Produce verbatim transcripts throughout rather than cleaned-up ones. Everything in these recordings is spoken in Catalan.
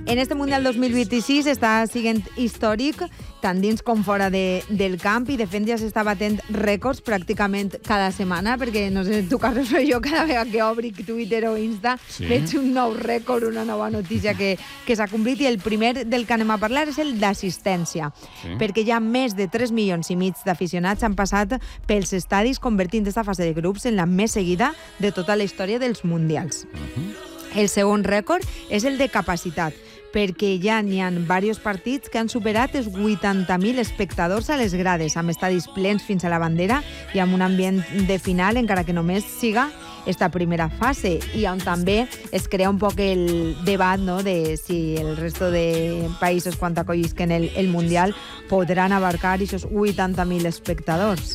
En este Mundial dos mil vint-i-sis està sent històric, tant dins com fora de, del camp, i de fet ja s'està batent rècords pràcticament cada setmana, perquè no sé, tu, Carlos, o jo, cada vegada que obric Twitter o Insta, sí, veig un nou rècord, una nova notícia que, que s'ha complit, i el primer del que anem a parlar és el d'assistència, sí, perquè ja més de tres milions i mig d'aficionats han passat pels estadis, convertint aquesta fase de grups en la més seguida de tota la història dels Mundials. Uh-huh. El segon rècord és el de capacitat, perquè ja n'hi ha diversos partits que han superat els vuitanta mil espectadors a les grades, amb estadis plens fins a la bandera i amb un ambient de final, encara que només siga esta primera fase, i on també es crea un poc el debat, no?, de si el resto de països, quan acollisquen el, el Mundial, podran abarcar aquests vuitanta mil espectadors.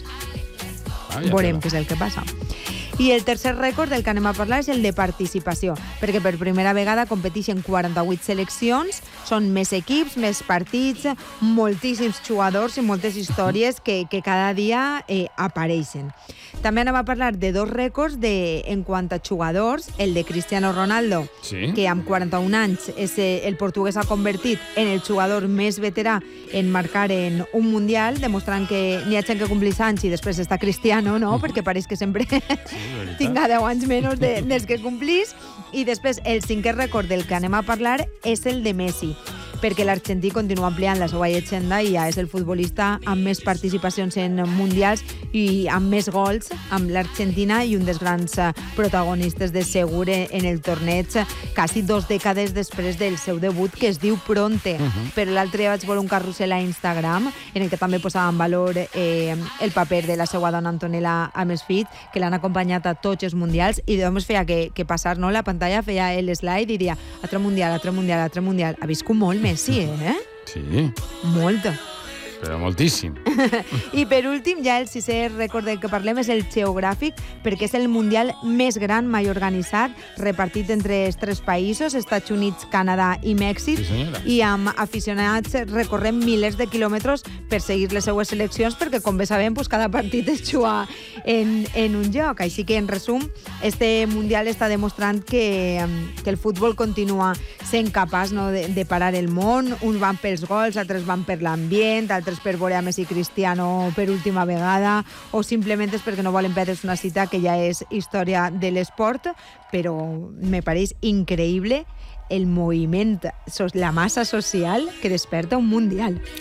Ah, ja Veurem què és el que passa. I el tercer rècord del que anem a parlar és el de participació, perquè per primera vegada competeixen quaranta-vuit seleccions, són més equips, més partits, moltíssims jugadors i moltes històries que, que cada dia eh, apareixen. També anem a parlar de dos rècords de, en quant a jugadors, el de Cristiano Ronaldo, sí, que amb quaranta-un anys és, el portuguès ha convertit en el jugador més veterà en marcar en un Mundial, demostrant que n'hi ha gent que complís anys i després està Cristiano, no?, perquè pareix que sempre sí, tinga deu anys menys de, dels que complís. I després el cinquè rècord del que anem a parlar és el de Messi, perquè l'argentí continua ampliant la seva llegenda i ja és el futbolista amb més participacions en mundials i amb més gols amb l'Argentina, i un dels grans protagonistes de segur en el torneig, quasi dos dècades després del seu debut, que es diu Pronte. Uh-huh. Però l'altre dia vaig veure un carrusel a Instagram en el que també posava en valor eh, el paper de la seva dona Antonella amb els fills, que l'han acompanyat a tots els mundials, i només feia que, que passar, no?, la pantalla, feia el slide i diria altre mundial, altre mundial, altre mundial. Ha viscut molt més. Sí, eh? Sí. Molt. Però moltíssim. I per últim, ja el sisè rècord del que parlem és el geogràfic, perquè és el mundial més gran mai organitzat, repartit entre els tres països, Estats Units, Canadà i Mèxic, sí, i amb aficionats recorrem milers de quilòmetres per seguir les seues seleccions, perquè, com bé sabem, pues, cada partit es juga en, en un lloc. Així que, en resum, este mundial està demostrant que, que el futbol continua sent capaç, no?, de, de parar el món. Uns van pels gols, altres van per l'ambient, altres per veure a Messi i Cristiano per última vegada, o simplement és perquè no volen perdre's una cita que ja és història de l'esport, però me pareix increïble el moviment, la massa social que desperta un mundial.